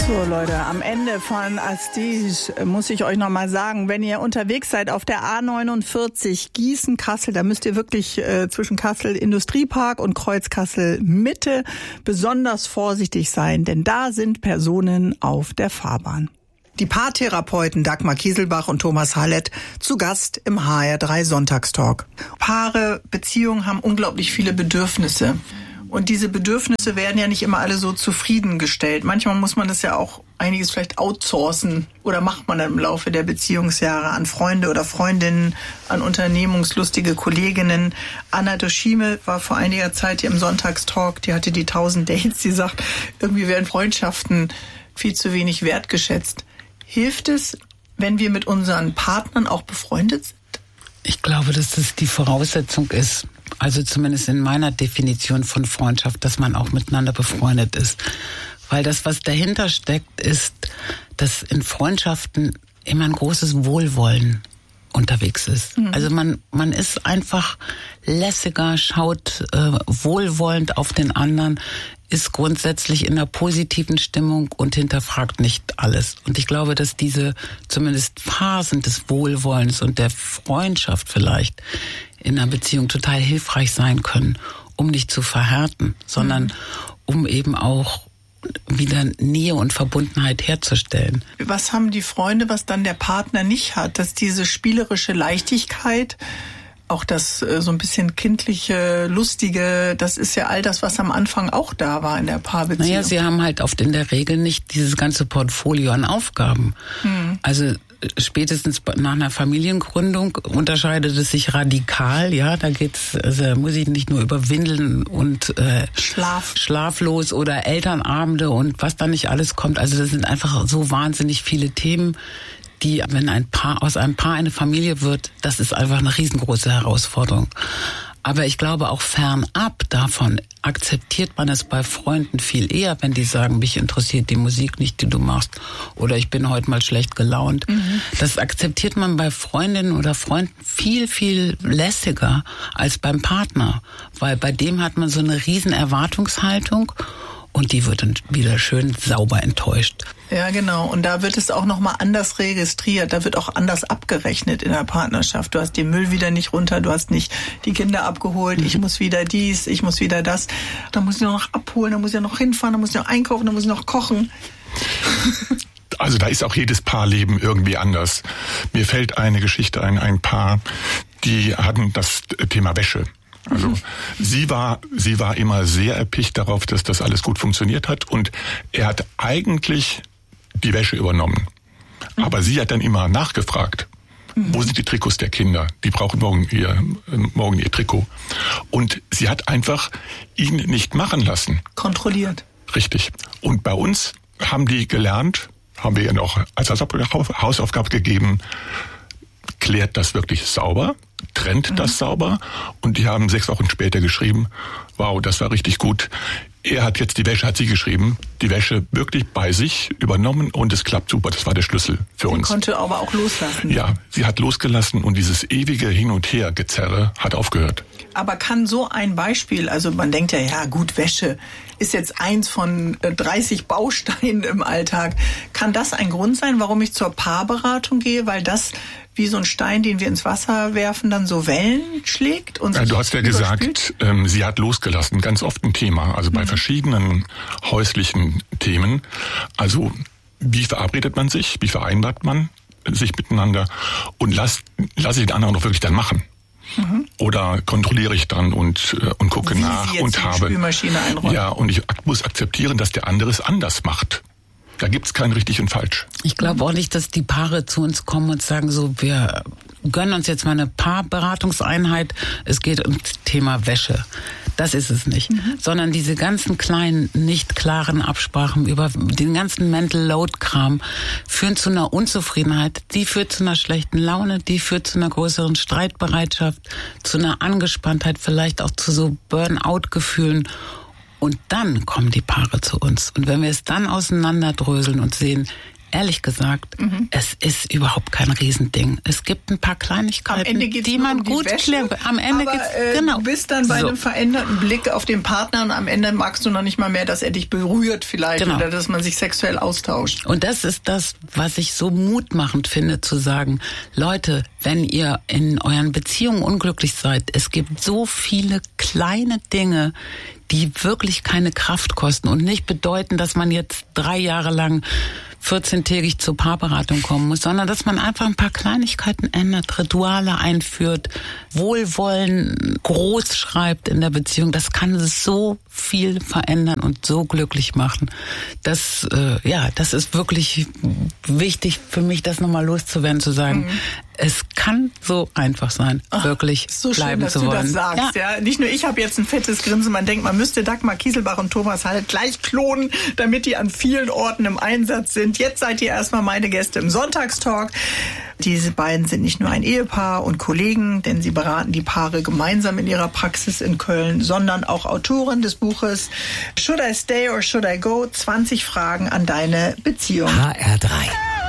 So Leute, am Ende von Astige muss ich euch nochmal sagen, wenn ihr unterwegs seid auf der A49 Gießen-Kassel, da müsst ihr wirklich zwischen Kassel Industriepark und Kreuz Kassel Mitte besonders vorsichtig sein, denn da sind Personen auf der Fahrbahn. Die Paartherapeuten Dagmar Kieselbach und Thomas Hallett zu Gast im HR3 Sonntagstalk. Paare, Beziehungen haben unglaublich viele Bedürfnisse. Und diese Bedürfnisse werden ja nicht immer alle so zufriedengestellt. Manchmal muss man das ja auch einiges vielleicht outsourcen oder macht man dann im Laufe der Beziehungsjahre an Freunde oder Freundinnen, an unternehmungslustige Kolleginnen. Anna Doschime war vor einiger Zeit hier im Sonntagstalk, die hatte die 1000 Dates, die sagt, irgendwie werden Freundschaften viel zu wenig wertgeschätzt. Hilft es, wenn wir mit unseren Partnern auch befreundet sind? Ich glaube, dass das die Voraussetzung ist, also zumindest in meiner Definition von Freundschaft, dass man auch miteinander befreundet ist. Weil das, was dahinter steckt, ist, dass in Freundschaften immer ein großes Wohlwollen unterwegs ist. Mhm. Also man ist einfach lässiger, schaut wohlwollend auf den anderen, ist grundsätzlich in einer positiven Stimmung und hinterfragt nicht alles. Und ich glaube, dass diese zumindest Phasen des Wohlwollens und der Freundschaft vielleicht in einer Beziehung total hilfreich sein können, um nicht zu verhärten, sondern um eben auch wieder Nähe und Verbundenheit herzustellen. Was haben die Freunde, was dann der Partner nicht hat? Dass diese spielerische Leichtigkeit, auch das so ein bisschen kindliche, lustige, das ist ja all das, was am Anfang auch da war in der Paarbeziehung. Naja, sie haben halt oft in der Regel nicht dieses ganze Portfolio an Aufgaben. Also spätestens nach einer Familiengründung unterscheidet es sich radikal, ja, da geht's, also muss ich nicht nur über Windeln und schlaflos oder Elternabende und was da nicht alles kommt. Also das sind einfach so wahnsinnig viele Themen, die, wenn aus einem Paar eine Familie wird, das ist einfach eine riesengroße Herausforderung. Aber ich glaube auch fernab davon akzeptiert man es bei Freunden viel eher, wenn die sagen, mich interessiert die Musik nicht, die du machst, oder ich bin heute mal schlecht gelaunt. Das akzeptiert man bei Freundinnen oder Freunden viel, viel lässiger als beim Partner, weil bei dem hat man so eine riesen Erwartungshaltung und die wird dann wieder schön sauber enttäuscht. Ja, genau. Und da wird es auch nochmal anders registriert. Da wird auch anders abgerechnet in der Partnerschaft. Du hast den Müll wieder nicht runter, du hast nicht die Kinder abgeholt, ich muss wieder dies, ich muss wieder das. Da muss ich noch abholen, da muss ich noch hinfahren, da muss ich noch einkaufen, da muss ich noch kochen. Also da ist auch jedes Paarleben irgendwie anders. Mir fällt eine Geschichte ein Paar, die hatten das Thema Wäsche. Also sie war immer sehr erpicht darauf, dass das alles gut funktioniert hat und er hat eigentlich die Wäsche übernommen. Aber sie hat dann immer nachgefragt, wo sind die Trikots der Kinder? Die brauchen morgen ihr Trikot. Und sie hat einfach ihn nicht machen lassen. Kontrolliert. Richtig. Und bei uns haben die gelernt, haben wir ihnen auch als Hausaufgabe gegeben, klärt das wirklich sauber, trennt das sauber und die haben 6 Wochen später geschrieben, wow, das war richtig gut. Er hat jetzt hat sie geschrieben, die Wäsche wirklich bei sich übernommen und es klappt super, das war der Schlüssel für uns. Sie konnte aber auch loslassen. Ja, sie hat losgelassen und dieses ewige Hin- und Her-Gezerre hat aufgehört. Aber kann so ein Beispiel, also man denkt ja gut, Wäsche ist jetzt eins von 30 Bausteinen im Alltag. Kann das ein Grund sein, warum ich zur Paarberatung gehe? Weil das wie so ein Stein, den wir ins Wasser werfen, dann so Wellen schlägt? Und du hast ja gesagt, sie hat losgelassen, ganz oft ein Thema. Also bei verschiedenen häuslichen Themen. Also wie verabredet man sich? Wie vereinbart man sich miteinander? Und lasse ich den anderen doch wirklich dann machen? Oder kontrolliere ich dann und gucke nach und habe. Spülmaschine einräumen. Ja, und ich muss akzeptieren, dass der andere es anders macht. Da gibt's kein richtig und falsch. Ich glaube auch nicht, dass die Paare zu uns kommen und sagen so, wir gönnen uns jetzt mal eine Paarberatungseinheit, es geht ums Thema Wäsche. Das ist es nicht. Sondern diese ganzen kleinen, nicht klaren Absprachen über den ganzen Mental Load-Kram führen zu einer Unzufriedenheit, die führt zu einer schlechten Laune, die führt zu einer größeren Streitbereitschaft, zu einer Angespanntheit, vielleicht auch zu so Burnout-Gefühlen. Und dann kommen die Paare zu uns. Und wenn wir es dann auseinanderdröseln und sehen, ehrlich gesagt, es ist überhaupt kein Riesending. Es gibt ein paar Kleinigkeiten, die man gut klären kann. Am Ende geht's, genau. Du bist dann bei einem veränderten Blick auf den Partner und am Ende magst du noch nicht mal mehr, dass er dich berührt vielleicht oder dass man sich sexuell austauscht. Und das ist das, was ich so mutmachend finde, zu sagen, Leute, wenn ihr in euren Beziehungen unglücklich seid, es gibt so viele kleine Dinge, die wirklich keine Kraft kosten und nicht bedeuten, dass man jetzt 3 Jahre lang 14-tägig zur Paarberatung kommen muss, sondern dass man einfach ein paar Kleinigkeiten ändert, Rituale einführt, Wohlwollen groß schreibt in der Beziehung. Das kann so viel verändern und so glücklich machen. Das ist wirklich wichtig für mich, das nochmal loszuwerden, zu sagen, es kann so einfach sein, wirklich so bleiben schön, zu wollen. Dass du das sagst. Ja. Nicht nur ich habe jetzt ein fettes Grinsen, man denkt, man müsste Dagmar Kieselbach und Thomas Hall gleich klonen, damit die an vielen Orten im Einsatz sind. Jetzt seid ihr erstmal meine Gäste im Sonntagstalk. Diese beiden sind nicht nur ein Ehepaar und Kollegen, denn sie beraten die Paare gemeinsam in ihrer Praxis in Köln, sondern auch Autorin des Buches Should I Stay or Should I Go? 20 Fragen an deine Beziehung. HR3